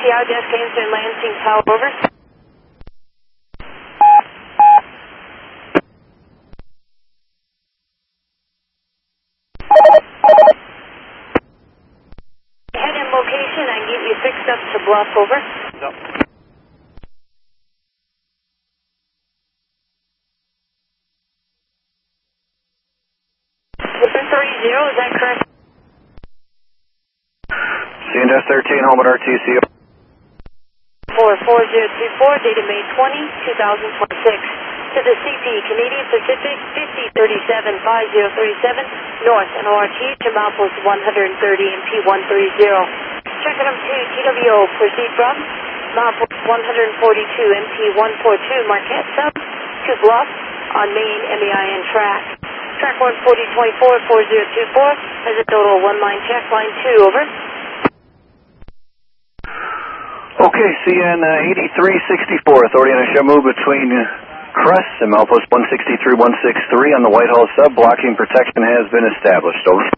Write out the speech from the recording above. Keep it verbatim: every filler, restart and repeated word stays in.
R, desk answer Lansing Tower, over. Head in location and get you fixed up to Bluff, over. No. thirty, is that correct? C N S thirteen, home at R T C. four four zero two four, dated May twentieth, two thousand twenty-six. To the C P, Canadian Pacific, fifty thirty-seven, fifty thirty-seven, North, N O R T, Milepost one thirty, M P one thirty. Check item two, T W O, proceed from Milepost one forty-two, M P one forty-two, Marquette Sub, to Bluff, on main M E I N track. Track one forty twenty-four, forty twenty-four, has a total one line check, line two, over. Okay, C N uh, eighty-three sixty-four, authority on a Shamu between uh, Crest and Milepost one sixty-three one sixty-three on the Whitehall sub. Blocking protection has been established, over.